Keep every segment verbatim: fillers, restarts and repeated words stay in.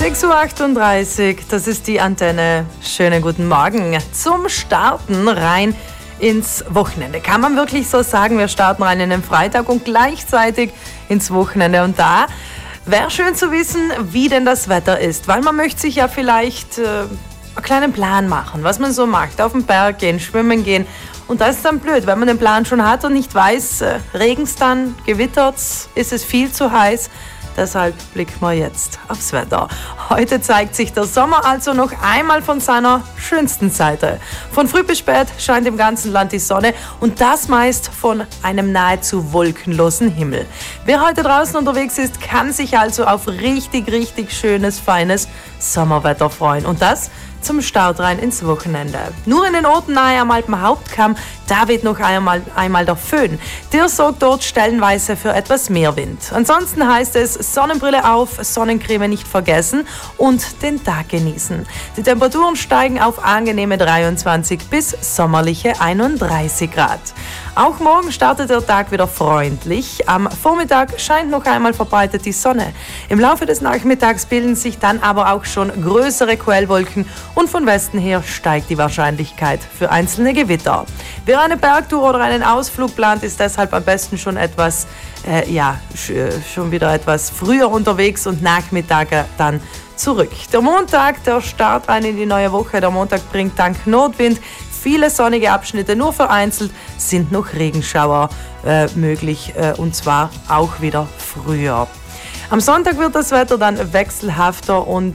sechs Uhr achtunddreißig, das ist die Antenne. Schönen guten Morgen zum Starten rein ins Wochenende. Kann man wirklich so sagen, wir starten rein in den Freitag und gleichzeitig ins Wochenende. Und da wäre schön zu wissen, wie denn das Wetter ist, weil man möchte sich ja vielleicht äh, einen kleinen Plan machen, was man so macht. Auf den Berg gehen, schwimmen gehen. Und das ist dann blöd, wenn man den Plan schon hat und nicht weiß, äh, regen's dann, gewittert's, ist es viel zu heiß. Deshalb blicken wir jetzt aufs Wetter. Heute zeigt sich der Sommer also noch einmal von seiner schönsten Seite. Von früh bis spät scheint im ganzen Land die Sonne und das meist von einem nahezu wolkenlosen Himmel. Wer heute draußen unterwegs ist, kann sich also auf richtig, richtig schönes, feines Sommerwetter freuen. Und das zum Start rein ins Wochenende. Nur in den Orten nahe am Alpenhauptkamm, da weht noch einmal, einmal der Föhn. Der sorgt dort stellenweise für etwas mehr Wind. Ansonsten heißt es Sonnenbrille auf, Sonnencreme nicht vergessen und den Tag genießen. Die Temperaturen steigen auf angenehme dreiundzwanzig bis sommerliche einunddreißig Grad. Auch morgen startet der Tag wieder freundlich. Am Vormittag scheint noch einmal verbreitet die Sonne. Im Laufe des Nachmittags bilden sich dann aber auch schon größere Quellwolken und von Westen her steigt die Wahrscheinlichkeit für einzelne Gewitter. Wer eine Bergtour oder einen Ausflug plant, ist deshalb am besten schon etwas, äh, ja, schon wieder etwas früher unterwegs und Nachmittage dann zurück. Der Montag, der Start rein in die neue Woche. Der Montag bringt dank Nordwind viele sonnige Abschnitte, nur vereinzelt sind noch Regenschauer äh, möglich äh, und zwar auch wieder früher. Am Sonntag wird das Wetter dann wechselhafter und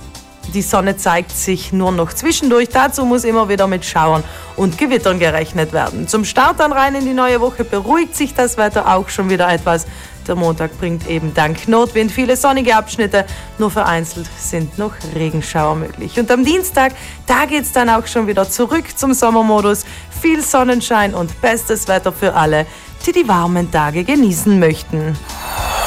die Sonne zeigt sich nur noch zwischendurch. Dazu muss immer wieder mit Schauern und Gewittern gerechnet werden. Zum Start dann rein in die neue Woche beruhigt sich das Wetter auch schon wieder etwas. Der Montag bringt eben dank Nordwind viele sonnige Abschnitte, nur vereinzelt sind noch Regenschauer möglich. Und am Dienstag, da geht es dann auch schon wieder zurück zum Sommermodus. Viel Sonnenschein und bestes Wetter für alle, die die warmen Tage genießen möchten.